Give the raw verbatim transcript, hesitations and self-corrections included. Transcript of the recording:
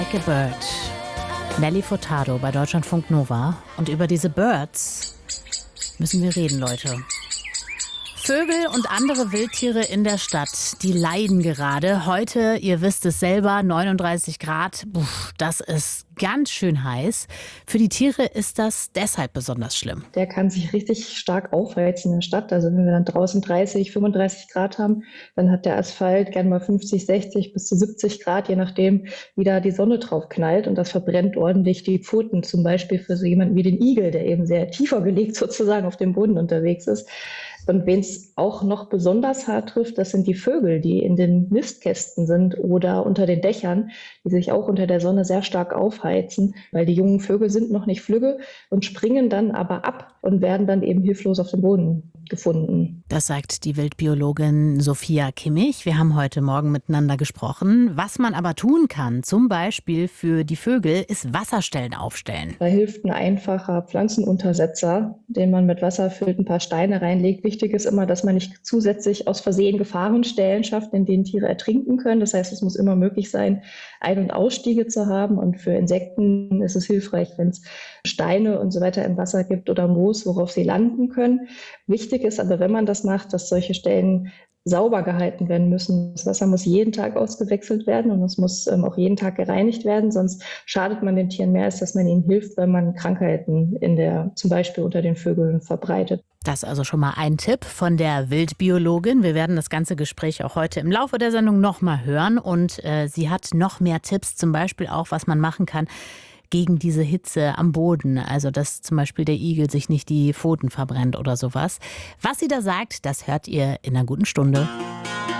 Like a Bird. Nelly Furtado bei Deutschlandfunk Nova. Und über diese Birds müssen wir reden, Leute. Vögel und andere Wildtiere in der Stadt, die leiden gerade. Heute, ihr wisst es selber, neununddreißig Grad, Puh, das ist ganz schön heiß. Für die Tiere ist das deshalb besonders schlimm. Der kann sich richtig stark aufheizen in der Stadt. Also wenn wir dann draußen dreißig, fünfunddreißig Grad haben, dann hat der Asphalt gerne mal fünfzig, sechzig bis zu siebzig Grad, je nachdem, wie da die Sonne drauf knallt. Und das verbrennt ordentlich die Pfoten, zum Beispiel für so jemanden wie den Igel, der eben sehr tiefer gelegt sozusagen auf dem Boden unterwegs ist. Und wen es auch noch besonders hart trifft, das sind die Vögel, die in den Nistkästen sind oder unter den Dächern, die sich auch unter der Sonne sehr stark aufheizen, weil die jungen Vögel sind noch nicht flügge und springen dann aber ab und werden dann eben hilflos auf dem Boden gefunden. Das sagt die Wildbiologin Sophia Kimmich. Wir haben heute Morgen miteinander gesprochen. Was man aber tun kann, zum Beispiel für die Vögel, ist Wasserstellen aufstellen. Da hilft ein einfacher Pflanzenuntersetzer, den man mit Wasser füllt, ein paar Steine reinlegt. Wichtig ist immer, dass man nicht zusätzlich aus Versehen Gefahrenstellen schafft, in denen Tiere ertrinken können. Das heißt, es muss immer möglich sein, Ein- und Ausstiege zu haben. Und für Insekten ist es hilfreich, wenn es Steine und so weiter im Wasser gibt oder Moos, worauf sie landen können. Wichtig ist aber, wenn man das macht, dass solche Stellen sauber gehalten werden müssen. Das Wasser muss jeden Tag ausgewechselt werden und es muss ähm, auch jeden Tag gereinigt werden, sonst schadet man den Tieren mehr, als dass man ihnen hilft, wenn man Krankheiten in der, zum Beispiel unter den Vögeln verbreitet. Das ist also schon mal ein Tipp von der Wildbiologin. Wir werden das ganze Gespräch auch heute im Laufe der Sendung noch mal hören und äh, sie hat noch mehr Tipps, zum Beispiel auch, was man machen kann gegen diese Hitze am Boden, also dass zum Beispiel der Igel sich nicht die Pfoten verbrennt oder sowas. Was sie da sagt, das hört ihr in einer guten Stunde.